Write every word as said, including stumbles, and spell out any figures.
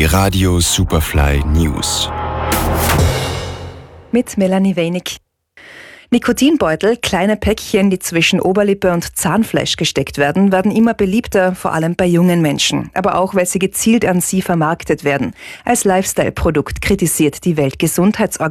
Die Radio Superfly News. Mit Melanie Wenig. Nikotinbeutel, kleine Päckchen, die zwischen Oberlippe und Zahnfleisch gesteckt werden, werden immer beliebter, vor allem bei jungen Menschen. Aber auch, weil sie gezielt an sie vermarktet werden. Als Lifestyle-Produkt kritisiert die Weltgesundheitsorganisation